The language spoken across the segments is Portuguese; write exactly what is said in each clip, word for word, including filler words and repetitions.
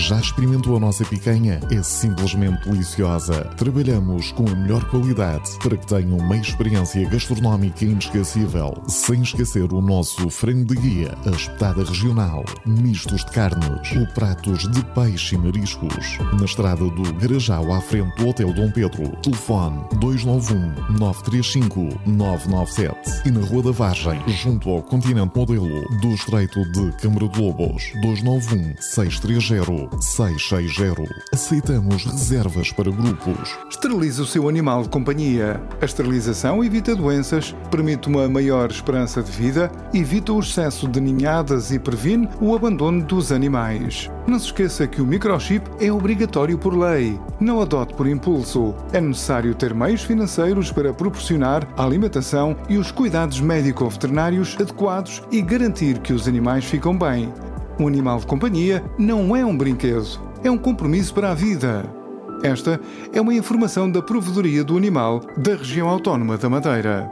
Já experimentou a nossa picanha? É simplesmente deliciosa. Trabalhamos com a melhor qualidade para que tenham uma experiência gastronómica inesquecível. Sem esquecer o nosso frango de guia, a espetada regional, mistos de carnes ou pratos de peixe e mariscos. Na estrada do Garajal, à frente do Hotel Dom Pedro. Telefone dois nove um, nove três cinco, nove nove sete. E na Rua da Vargem, junto ao Continente Modelo do Estreito de Câmara de Lobos. dois nove um, seis três zero, seis seis zero. Aceitamos reservas para grupos. Esterilize o seu animal de companhia. A esterilização evita doenças, permite uma maior esperança de vida, evita o excesso de ninhadas e previne o abandono dos animais. Não se esqueça que o microchip é obrigatório por lei. Não adote por impulso. É necessário ter meios financeiros para proporcionar a alimentação e os cuidados médico-veterinários adequados e garantir que os animais ficam bem. Um animal de companhia não é um brinquedo, é um compromisso para a vida. Esta é uma informação da Provedoria do Animal da Região Autónoma da Madeira.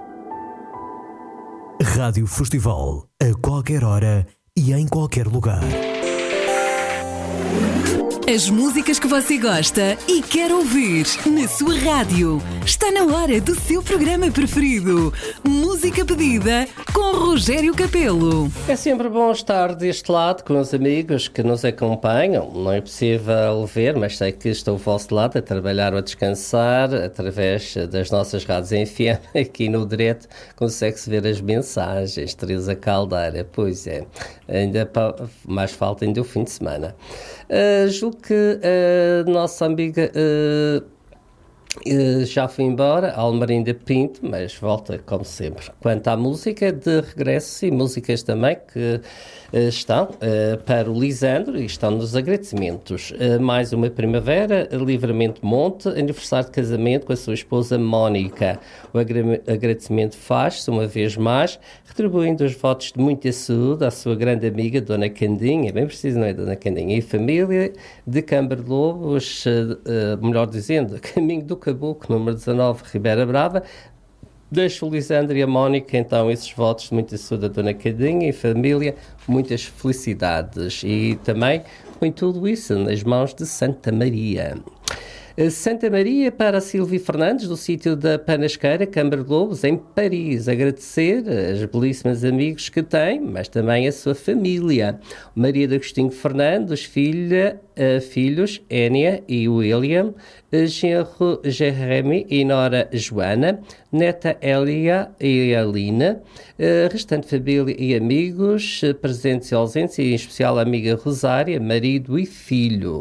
Rádio Festival, a qualquer hora e em qualquer lugar. As músicas que você gosta e quer ouvir na sua rádio. Está na hora do seu programa preferido. Música pedida com Rogério Capelo. É sempre bom estar deste lado com os amigos que nos acompanham. Não é possível ver, mas sei que estou ao vosso lado a trabalhar ou a descansar através das nossas rádios em F M. Aqui no direto consegue-se ver as mensagens. Teresa Caldeira, pois é, ainda mais falta ainda o fim de semana. Uh, julgo que a nossa amiga uh, uh, já foi embora, Almerinda Pinto, mas volta como sempre. Quanto à música, de regresso, e músicas também que uh, estão uh, para o Lisandro e estão nos agradecimentos. Uh, mais uma primavera, Livramento Monte, aniversário de casamento com a sua esposa Mónica. O agra- agradecimento faz-se uma vez mais, retribuindo os votos de muita saúde à sua grande amiga, Dona Candinha, bem preciso, não é, Dona Candinha, e família de Câmara de Lobos, uh, uh, melhor dizendo, Caminho do Caboclo, número dezanove, Ribeira Brava. Deixo o Lisandro e a Mónica, então, esses votos de muita saúde à Dona Candinha e família, muitas felicidades. E também põe tudo isso nas mãos de Santa Maria. Santa Maria para a Silvia Fernandes, do sítio da Panasqueira, Câmara de Lobos, em Paris. Agradecer as belíssimas amigos que tem, mas também a sua família. Maria de Agostinho Fernandes, filha, uh, filhos, Énia e William, genro Jeremy e nora Joana, neta Elia e Alina, uh, restante família e amigos, uh, presentes e ausentes, e em especial a amiga Rosária, marido e filho.